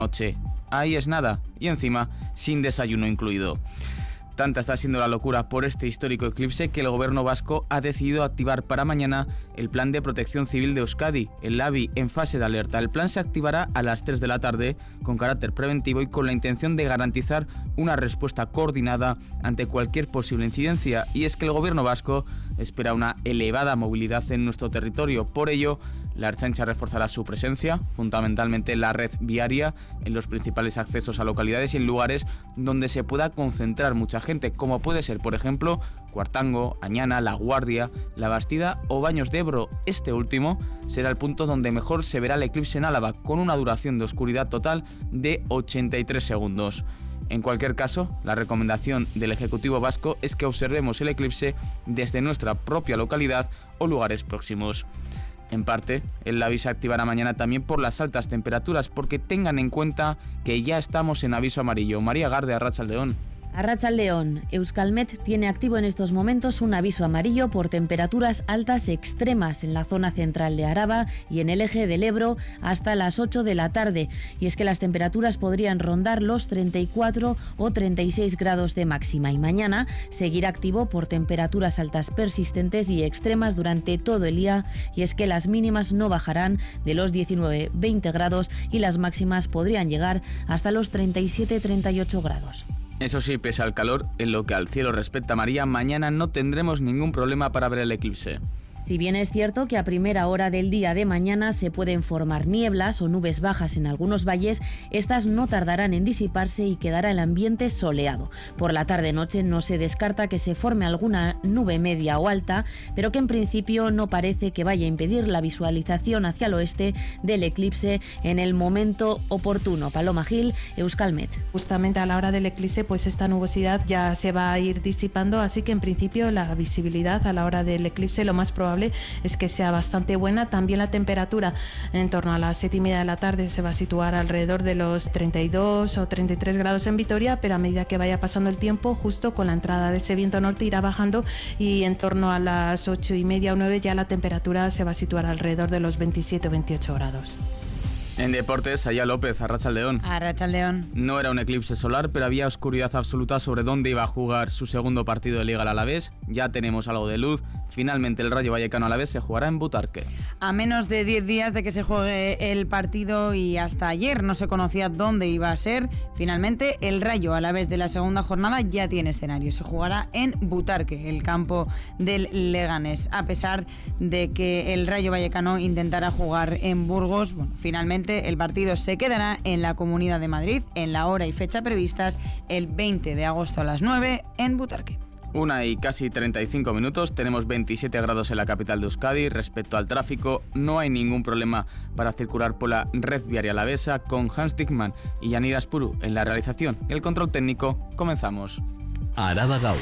noche. Ahí es nada, y encima sin desayuno incluido. Tanta está siendo la locura por este histórico eclipse que el gobierno vasco ha decidido activar para mañana el Plan de Protección Civil de Euskadi, el LABI, en fase de alerta. El plan se activará a las 3 de la tarde con carácter preventivo y con la intención de garantizar una respuesta coordinada ante cualquier posible incidencia. Y es que el gobierno vasco espera una elevada movilidad en nuestro territorio. Por ello, la Ertzaintza reforzará su presencia, fundamentalmente en la red viaria, en los principales accesos a localidades y en lugares donde se pueda concentrar mucha gente, como puede ser, por ejemplo, Cuartango, Añana, La Guardia, La Bastida o Baños de Ebro. Este último será el punto donde mejor se verá el eclipse en Álava, con una duración de oscuridad total de 83 segundos. En cualquier caso, la recomendación del Ejecutivo vasco es que observemos el eclipse desde nuestra propia localidad o lugares próximos. En parte, el LABI se activará mañana también por las altas temperaturas, porque tengan en cuenta que ya estamos en aviso amarillo. María Garde, Arratsaldeon. Arratsaldeon. Euskalmet tiene activo en estos momentos un aviso amarillo por temperaturas altas extremas en la zona central de Araba y en el eje del Ebro hasta las 8 de la tarde. Y es que las temperaturas podrían rondar los 34 o 36 grados de máxima. Y mañana seguirá activo por temperaturas altas persistentes y extremas durante todo el día. Y es que las mínimas no bajarán de los 19-20 grados y las máximas podrían llegar hasta los 37-38 grados. Eso sí, pese al calor, en lo que al cielo respecta, María, mañana no tendremos ningún problema para ver el eclipse. Si bien es cierto que a primera hora del día de mañana se pueden formar nieblas o nubes bajas en algunos valles, estas no tardarán en disiparse y quedará el ambiente soleado. Por la tarde-noche no se descarta que se forme alguna nube media o alta, pero que en principio no parece que vaya a impedir la visualización hacia el oeste del eclipse en el momento oportuno. Paloma Gil, Euskalmet. Justamente a la hora del eclipse, pues esta nubosidad ya se va a ir disipando, así que en principio la visibilidad a la hora del eclipse lo más probable es que sea bastante buena. También la temperatura en torno a las 7:30 de la tarde se va a situar alrededor de los 32 o 33 grados en Vitoria, pero a medida que vaya pasando el tiempo, justo con la entrada de ese viento norte irá bajando y en torno a las 8:30 o 9 ya la temperatura se va a situar alrededor de los 27 o 28 grados. En deportes, Aya López, Arratsaldeon. Arratsaldeon. No era un eclipse solar, pero había oscuridad absoluta sobre dónde iba a jugar su segundo partido de Liga el Alavés. Ya tenemos algo de luz. Finalmente el Rayo Vallecano Alavés se jugará en Butarque. A menos de 10 días de que se juegue el partido y hasta ayer no se conocía dónde iba a ser, finalmente el Rayo Alavés de la segunda jornada ya tiene escenario. Se jugará en Butarque, el campo del Leganés. A pesar de que el Rayo Vallecano intentara jugar en Burgos, bueno, finalmente el partido se quedará en la Comunidad de Madrid en la hora y fecha previstas el 20 de agosto a las 9 en Butarque. 1:35, tenemos 27 grados en la capital de Euskadi. Respecto al tráfico, no hay ningún problema para circular por la red viaria alavesa, con Hans Dickmann y Yanir Aspuru en la realización y el control técnico. Comenzamos. Araba Gau.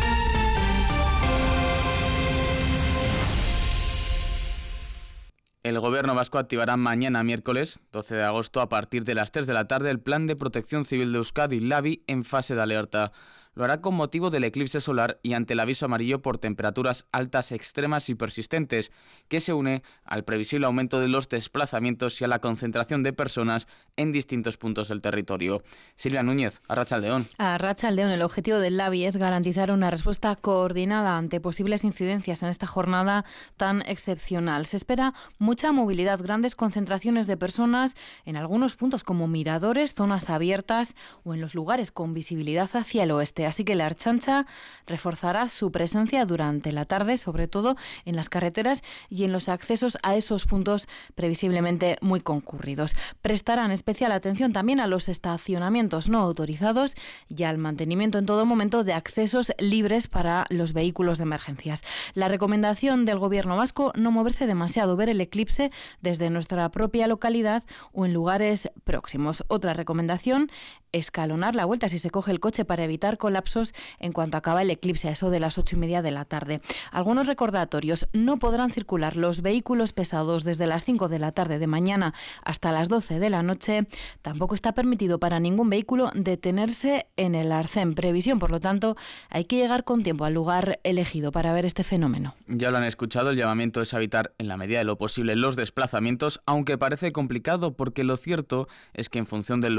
El gobierno vasco activará mañana miércoles 12 de agosto a partir de las 3 de la tarde el Plan de Protección Civil de Euskadi, LABI, en fase de alerta. Lo hará con motivo del eclipse solar y ante el aviso amarillo por temperaturas altas extremas y persistentes, que se une al previsible aumento de los desplazamientos y a la concentración de personas en distintos puntos del territorio. Silvia Núñez, Arratsaldeon. Arratsaldeon, el objetivo del LABI es garantizar una respuesta coordinada ante posibles incidencias en esta jornada tan excepcional. Se espera mucha movilidad, grandes concentraciones de personas en algunos puntos como miradores, zonas abiertas o en los lugares con visibilidad hacia el oeste. Así que la Ertzaintza reforzará su presencia durante la tarde, sobre todo en las carreteras y en los accesos a esos puntos previsiblemente muy concurridos. Prestarán especial atención también a los estacionamientos no autorizados y al mantenimiento en todo momento de accesos libres para los vehículos de emergencias. La recomendación del Gobierno vasco: no moverse demasiado, ver el eclipse desde nuestra propia localidad o en lugares próximos. Otra recomendación: escalonar la vuelta si se coge el coche para evitar colapsos en cuanto acaba el eclipse, a eso de las 8:30 de la tarde. Algunos recordatorios: no podrán circular los vehículos pesados desde las 5 de la tarde de mañana hasta las 12 de la noche. Tampoco está permitido para ningún vehículo detenerse en el arcén. Previsión, por lo tanto, hay que llegar con tiempo al lugar elegido para ver este fenómeno. Ya lo han escuchado, el llamamiento es evitar en la medida de lo posible los desplazamientos, aunque parece complicado porque lo cierto es que en función del